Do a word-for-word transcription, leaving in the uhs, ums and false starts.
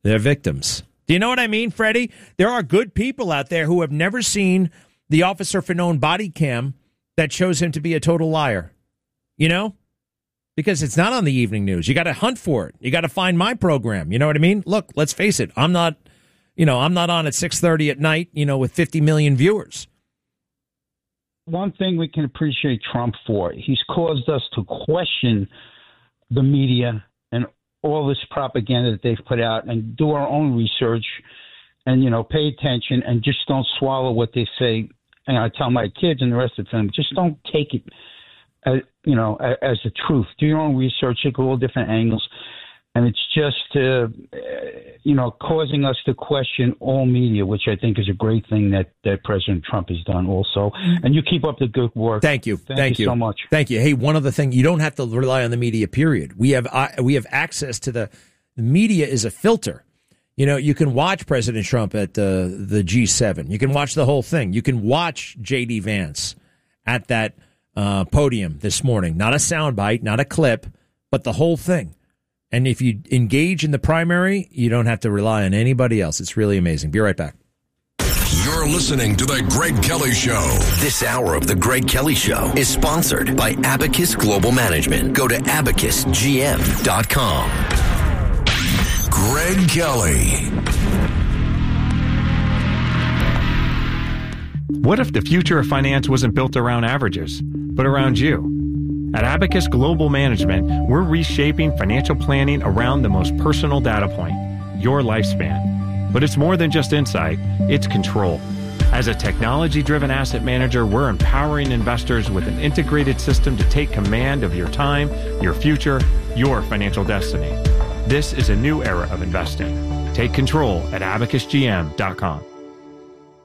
They're victims. Do you know what I mean, Freddie? There are good people out there who have never seen the Officer Fanone body cam that shows him to be a total liar. You know? Because it's not on the evening news. You got to hunt for it. You got to find my program. You know what I mean? Look, let's face it. I'm not, you know, I'm not on at six thirty at night, you know, with fifty million viewers. One thing we can appreciate Trump for, he's caused us to question the media and all this propaganda that they've put out and do our own research and, you know, pay attention and just don't swallow what they say. And I tell my kids and the rest of the family, just don't take it, as, you know, as the truth. Do your own research, look at all different angles. And it's just, uh, you know, causing us to question all media, which I think is a great thing that, that President Trump has done also. And you keep up the good work. Thank you. Thank, Thank you, you so much. Thank you. Hey, one other thing, you don't have to rely on the media, period. We have uh, we have access to the, the media is a filter. You know, you can watch President Trump at uh, the G seven. You can watch the whole thing. You can watch J D Vance at that uh, podium this morning. Not a soundbite, not a clip, but the whole thing. And if you engage in the primary, you don't have to rely on anybody else. It's really amazing. Be right back. You're listening to The Greg Kelly Show. This hour of The Greg Kelly Show is sponsored by Abacus Global Management. Go to abacus g m dot com. Greg Kelly. What if the future of finance wasn't built around averages, but around you? At Abacus Global Management, we're reshaping financial planning around the most personal data point, your lifespan. But it's more than just insight, it's control. As a technology-driven asset manager, we're empowering investors with an integrated system to take command of your time, your future, your financial destiny. This is a new era of investing. Take control at abacus g m dot com.